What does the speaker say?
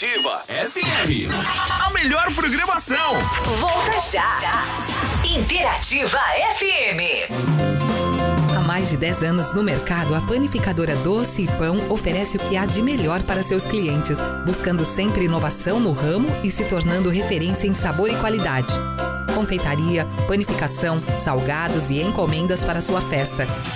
Interativa FM. A melhor programação. Volta já. Interativa FM. Há mais de 10 anos no mercado, a panificadora Doce e Pão oferece o que há de melhor para seus clientes, buscando sempre inovação no ramo e se tornando referência em sabor e qualidade. Confeitaria, panificação, salgados e encomendas para sua festa.